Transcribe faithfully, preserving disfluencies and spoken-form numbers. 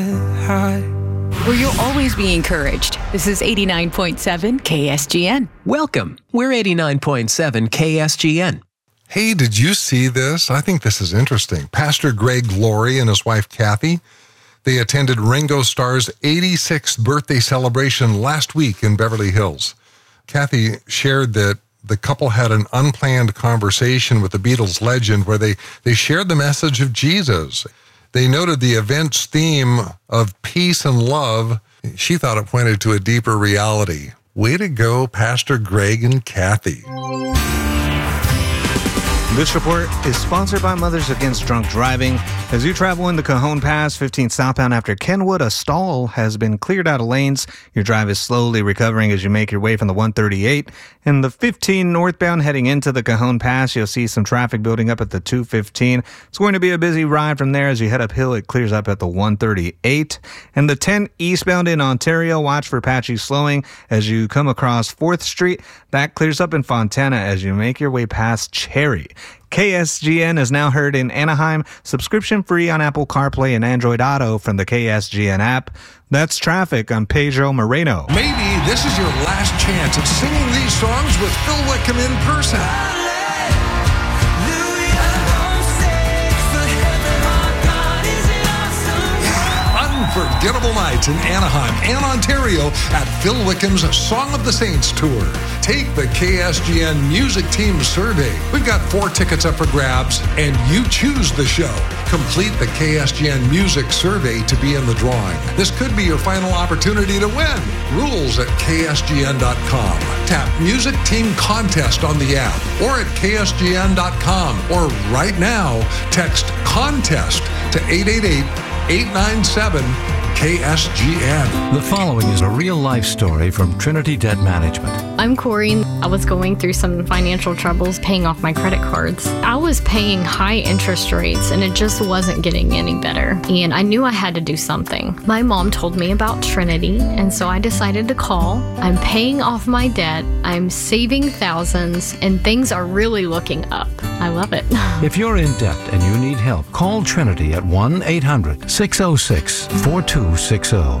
Where you'll always be encouraged. This is eighty-nine point seven K S G N. Welcome. We're eighty-nine point seven K S G N. Hey, did you see this? I think this is interesting. Pastor Greg Laurie and his wife Kathy, they attended Ringo Starr's eighty-sixth birthday celebration last week in Beverly Hills. Kathy shared that the couple had an unplanned conversation with the Beatles legend where they, they shared the message of Jesus. They noted the event's theme of peace and love. She thought it pointed to a deeper reality. Way to go, Pastor Greg and Kathy. This report is sponsored by Mothers Against Drunk Driving. As you travel in the Cajon Pass, fifteen southbound after Kenwood, a stall has been cleared out of lanes. Your drive is slowly recovering as you make your way from the one thirty-eight. And the fifteen northbound heading into the Cajon Pass, you'll see some traffic building up at the two fifteen. It's going to be a busy ride from there. As you head uphill, it clears up at the one thirty-eight. And the ten eastbound in Ontario, watch for patchy slowing as you come across fourth Street. That clears up in Fontana as you make your way past Cherry. K S G N is now heard in Anaheim, subscription free on Apple CarPlay and Android Auto from the K S G N app. That's traffic. I'm Pedro Moreno. Maybe this is your last chance at singing these songs with Phil Wickham in person. Unforgettable nights in Anaheim and Ontario at Phil Wickham's Song of the Saints Tour. Take the K S G N Music Team Survey. We've got four tickets up for grabs, and you choose the show. Complete the K S G N Music Survey to be in the drawing. This could be your final opportunity to win. Rules at K S G N dot com. Tap Music Team Contest on the app or at K S G N dot com. Or right now, text CONTEST to eight eight eight, eight nine seven, K S G N. The following is a real-life story from Trinity Debt Management. I'm Corey. I was going through some financial troubles paying off my credit cards. I was paying high interest rates and it just wasn't getting any better. And I knew I had to do something. My mom told me about Trinity, and so I decided to call. I'm paying off my debt. I'm saving thousands, and things are really looking up. I love it. If you're in debt and you need help, call Trinity at one eight hundred, six oh six, four two six oh.